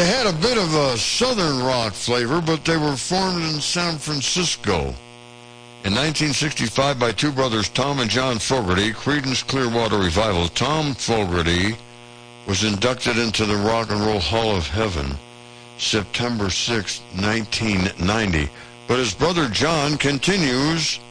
They had a bit of a southern rock flavor, but they were formed in San Francisco. In 1965 by two brothers, Tom and John Fogerty, Creedence Clearwater Revival. Tom Fogerty was inducted into the Rock and Roll Hall of Heaven September 6, 1990. But his brother John continues